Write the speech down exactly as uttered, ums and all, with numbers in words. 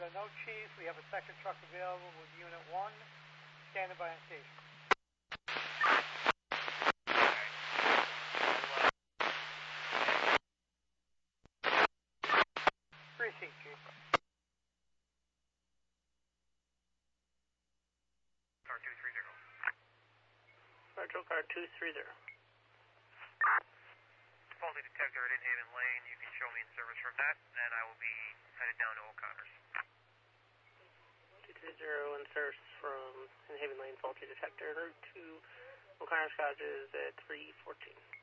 uh, no chief. We have a second truck available with Unit one. Standing by on station. Receipt, Chief. Car two three zero. Metro car two three zero. Faulty detector at Inhaven Lane. You can show me in service from that, and I will be headed down to O'Connor's. two three zero in service from Inhaven Lane, faulty detector, route to O'Connor's Cottages at three fourteen.